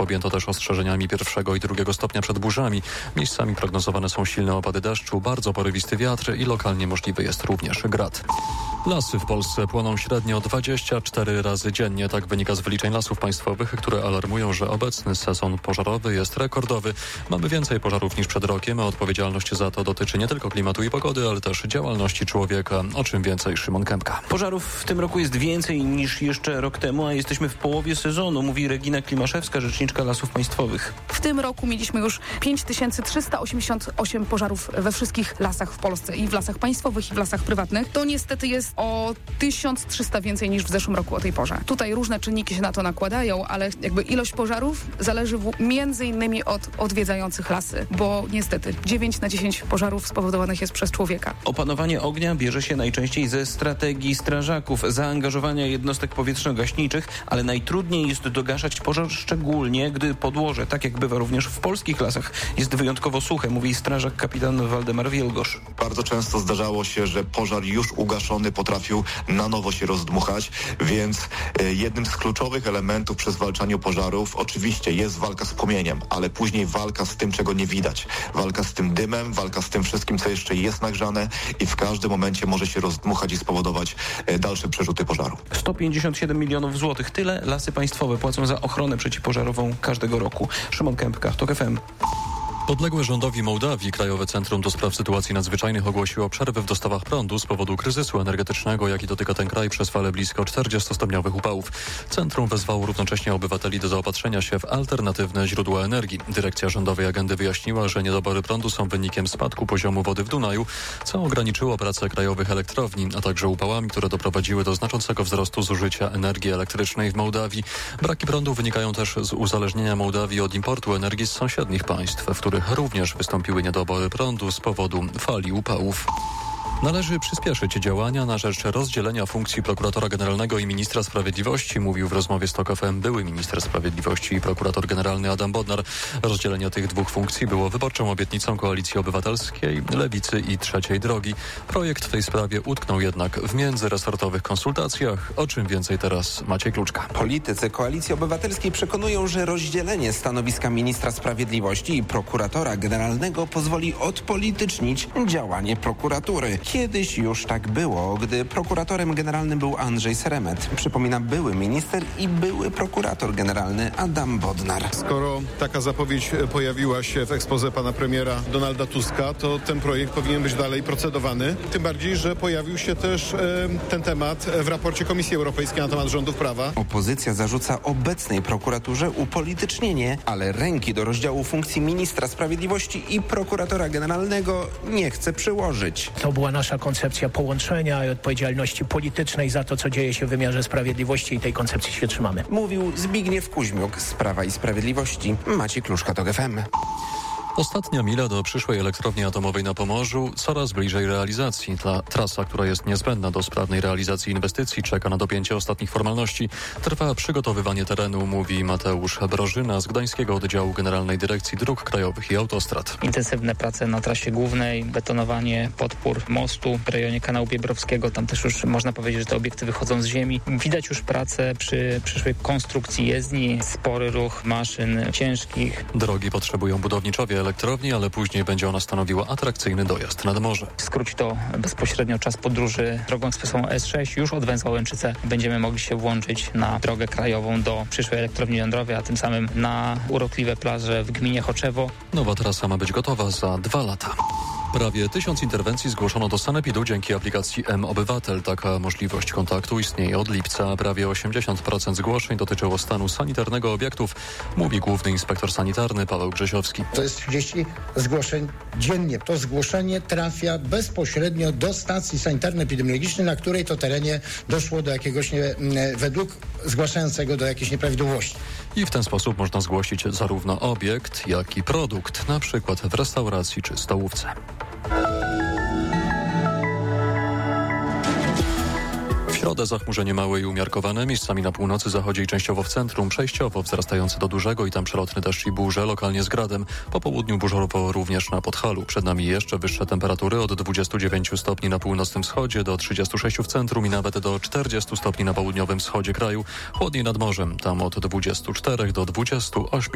objęto też ostrzeżeniami pierwszego i drugiego stopnia przed burzami. Miejscami prognozowane są silne opady deszczu, bardzo porywisty wiatr i lokalnie możliwy jest również grad. Lasy w Polsce płoną średnio 24 razy dziennie. Tak wynika z wyliczeń Lasów Państwowych, które alarmują, że obecny sezon pożarowy jest rekordowy. Mamy więcej pożarów niż przed rokiem, a odpowiedzialność za to dotyczy nie tylko klimatu i pogody, ale też działalności człowieka. O czym więcej Szymon Kępka. Pożarów w tym roku jest więcej niż jeszcze rok temu, a jesteśmy w połowie sezonu, mówi Regina Klimaszewska, rzeczniczka Lasów Państwowych. W tym roku mieliśmy już 5388 pożarów we wszystkich lasach w Polsce, i w lasach państwowych, i w lasach prywatnych. To niestety jest o 1300 więcej niż w zeszłym roku o tej porze. Tutaj różne czynniki się na to nakładają, ale jakby ilość pożarów zależy między innymi od odwiedzających lasy, bo niestety 9 na 10 pożarów spowodowanych jest przez człowieka. Opanowanie ognia bierze się najczęściej ze strategii strażaków, zaangażowania jednostek powietrzno-gaśniczych, ale najtrudniej jest dogaszać pożar, szczególnie gdy podłoże, tak jak bywa również w polskich lasach, jest wyjątkowo suche, mówi strażak kapitan Waldemar Wielgosz. Bardzo często zdarzało się, że pożar już ugaszony potrafił na nowo się rozdmuchać, więc jednym z kluczowych elementów przy zwalczaniu pożarów oczywiście jest walka z płomieniem, ale później walka z tym, czego nie widać. Walka z tym dymem, walka z tym wszystkim, co jeszcze jest nagrzane i w każdym momencie może się rozdmuchać i spowodować dalsze przerzuty pożaru. 157 milionów złotych. Tyle Lasy Państwowe płacą za ochronę przeciwpożarową każdego roku. Szymon Kępka, TOK FM. Podległe rządowi Mołdawii Krajowe Centrum do Spraw Sytuacji Nadzwyczajnych ogłosiło przerwę w dostawach prądu z powodu kryzysu energetycznego, jaki dotyka ten kraj przez falę blisko 40-stopniowych upałów. Centrum wezwało równocześnie obywateli do zaopatrzenia się w alternatywne źródła energii. Dyrekcja Rządowej Agendy wyjaśniła, że niedobory prądu są wynikiem spadku poziomu wody w Dunaju, co ograniczyło pracę krajowych elektrowni, a także upałami, które doprowadziły do znaczącego wzrostu zużycia energii elektrycznej w Mołdawii. Braki prądu wynikają też z uzależnienia Mołdawii od importu energii z sąsiednich państw, w których również wystąpiły niedobory prądu z powodu fali upałów. Należy przyspieszyć działania na rzecz rozdzielenia funkcji prokuratora generalnego i ministra sprawiedliwości, mówił w rozmowie z TOK FM były minister sprawiedliwości i prokurator generalny Adam Bodnar. Rozdzielenie tych dwóch funkcji było wyborczą obietnicą Koalicji Obywatelskiej, Lewicy i Trzeciej Drogi. Projekt w tej sprawie utknął jednak w międzyresortowych konsultacjach. O czym więcej teraz Maciej Kluczka. Politycy Koalicji Obywatelskiej przekonują, że rozdzielenie stanowiska ministra sprawiedliwości i prokuratora generalnego pozwoli odpolitycznić działanie prokuratury. Kiedyś już tak było, gdy prokuratorem generalnym był Andrzej Seremet. Przypomina były minister i były prokurator generalny Adam Bodnar. Skoro taka zapowiedź pojawiła się w exposé pana premiera Donalda Tuska, to ten projekt powinien być dalej procedowany. Tym bardziej, że pojawił się też ten temat w raporcie Komisji Europejskiej na temat rządów prawa. Opozycja zarzuca obecnej prokuraturze upolitycznienie, ale ręki do rozdziału funkcji ministra sprawiedliwości i prokuratora generalnego nie chce przyłożyć. To była nasza koncepcja połączenia i odpowiedzialności politycznej za to, co dzieje się w wymiarze sprawiedliwości, i tej koncepcji się trzymamy. Mówił Zbigniew Kuźmiuk z Prawa i Sprawiedliwości. Maciej Kluczka, TOK FM. Ostatnia mila do przyszłej elektrowni atomowej na Pomorzu coraz bliżej realizacji. Ta trasa, która jest niezbędna do sprawnej realizacji inwestycji, czeka na dopięcie ostatnich formalności. Trwa przygotowywanie terenu, mówi Mateusz Brożyna z Gdańskiego Oddziału Generalnej Dyrekcji Dróg Krajowych i Autostrad. Intensywne prace na trasie głównej, betonowanie podpór mostu w rejonie Kanału Biebrowskiego. Tam też już można powiedzieć, że te obiekty wychodzą z ziemi. Widać już pracę przy przyszłej konstrukcji jezdni, spory ruch maszyn ciężkich. Drogi potrzebują budowniczowie elektrowni, ale później będzie ona stanowiła atrakcyjny dojazd nad morze. Skróci to bezpośrednio czas podróży drogą ekspresową S6. Już od węzła Łęczyce będziemy mogli się włączyć na drogę krajową do przyszłej elektrowni jądrowej, a tym samym na urokliwe plaże w gminie Choczewo. Nowa trasa ma być gotowa za 2 lata. Prawie 1000 interwencji zgłoszono do sanepidu dzięki aplikacji M-Obywatel. Taka możliwość kontaktu istnieje od lipca. Prawie 80% zgłoszeń dotyczyło stanu sanitarnego obiektów, mówi główny inspektor sanitarny Paweł Grzesiowski. To jest 30 zgłoszeń dziennie. To zgłoszenie trafia bezpośrednio do stacji sanitarno-epidemiologicznej, na której to terenie doszło do jakiegoś, według zgłaszającego, do jakiejś nieprawidłowości. I w ten sposób można zgłosić zarówno obiekt, jak i produkt, na przykład w restauracji czy stołówce. W środę zachmurzenie małe i umiarkowane, miejscami na północy, zachodzie i częściowo w centrum, przejściowo wzrastające do dużego i tam przelotny deszcz i burze, lokalnie z gradem. Po południu burzowo również na Podhalu. Przed nami jeszcze wyższe temperatury od 29 stopni na północnym wschodzie do 36 w centrum i nawet do 40 stopni na południowym wschodzie kraju. Chłodniej nad morzem, tam od 24 do 28